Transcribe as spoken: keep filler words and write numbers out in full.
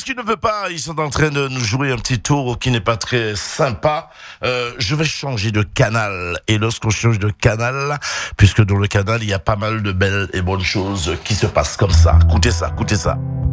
puisqu'il ne veut pas, ils sont en train de nous jouer un petit tour qui n'est pas très sympa. Euh, je vais changer de canal. Et lorsqu'on change de canal, puisque dans le canal, il y a pas mal de belles et bonnes choses qui se passent comme ça. Écoutez ça, écoutez ça.